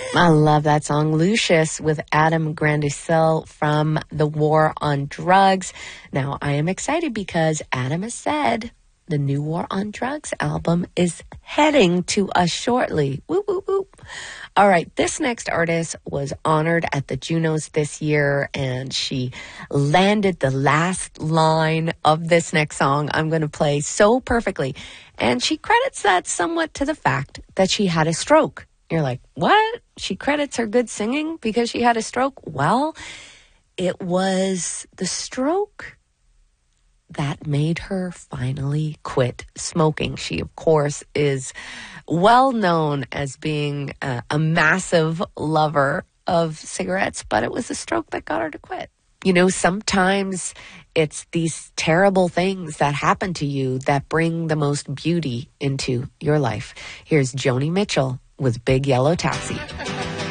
I love that song. Lucius with Adam Grandisel from The War on Drugs. Now, I am excited because Adam has said the new War on Drugs album is heading to us shortly. Woo, woo, woo. All right, this next artist was honored at the Junos this year, and she landed the last line of this next song I'm going to play so perfectly. And she credits that somewhat to the fact that she had a stroke. You're like, what? She credits her good singing because she had a stroke? Well, it was the stroke that made her finally quit smoking. She, of course, is well known as being a massive lover of cigarettes, but it was the stroke that got her to quit. You know, sometimes it's these terrible things that happen to you that bring the most beauty into your life. Here's Joni Mitchell with Big Yellow Taxi.